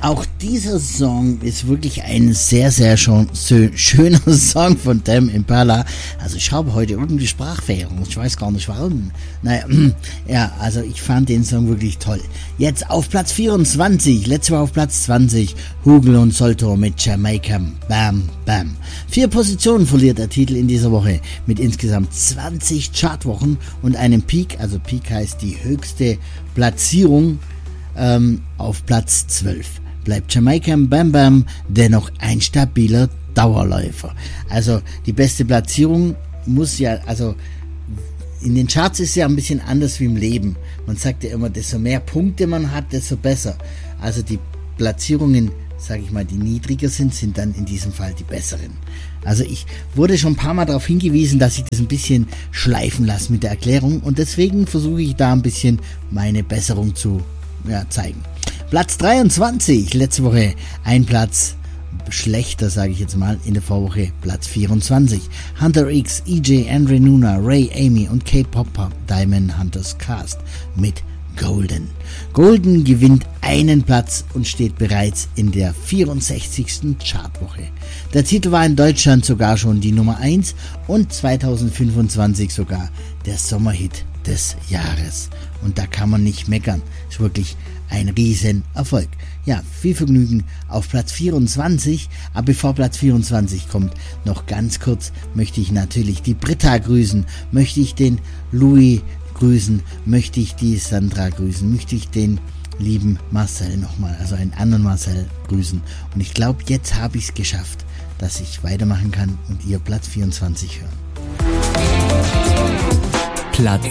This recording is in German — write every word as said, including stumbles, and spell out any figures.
Auch dieser Song ist wirklich ein sehr, sehr schon, so, schöner Song von Tame Impala. Also ich habe heute irgendwie Sprachfehler. Ich weiß gar nicht warum. Naja, ja, also ich fand den Song wirklich toll. Jetzt auf Platz vierundzwanzig, letzte Woche auf Platz zwanzig, Hugel und Solto mit Jamaica. Bam, bam. Vier Positionen verliert der Titel in dieser Woche mit insgesamt zwanzig Chartwochen und einem Peak. Also Peak heißt die höchste Platzierung ähm, auf Platz zwölf. Bleibt Jamaica Bam Bam dennoch ein stabiler Dauerläufer. Also die beste Platzierung muss ja, also in den Charts ist ja ein bisschen anders wie im Leben. Man sagt ja immer, desto mehr Punkte man hat, desto besser. Also die Platzierungen, sage ich mal, die niedriger sind, sind dann in diesem Fall die besseren. Also ich wurde schon ein paar Mal darauf hingewiesen, dass ich das ein bisschen schleifen lasse mit der Erklärung und deswegen versuche ich da ein bisschen meine Besserung zu ja, zeigen. Platz dreiundzwanzig, letzte Woche ein Platz schlechter, sage ich jetzt mal, in der Vorwoche Platz vierundzwanzig. Hunter X, E J, Andre Nuna, Ray, Amy und Kate Popper, Diamond Hunters Cast mit Golden. Golden gewinnt einen Platz und steht bereits in der vierundsechzigsten Chartwoche. Der Titel war in Deutschland sogar schon die Nummer eins und zweitausendfünfundzwanzig sogar der Sommerhit des Jahres. Und da kann man nicht meckern. Ist wirklich ein riesen Erfolg. Ja, viel Vergnügen auf Platz vierundzwanzig. Aber bevor Platz vierundzwanzig kommt, noch ganz kurz möchte ich natürlich die Britta grüßen, möchte ich den Louis grüßen, möchte ich die Sandra grüßen, möchte ich den lieben Marcel nochmal, also einen anderen Marcel grüßen. Und ich glaube, jetzt habe ich es geschafft, dass ich weitermachen kann und ihr Platz vierundzwanzig hören. Platz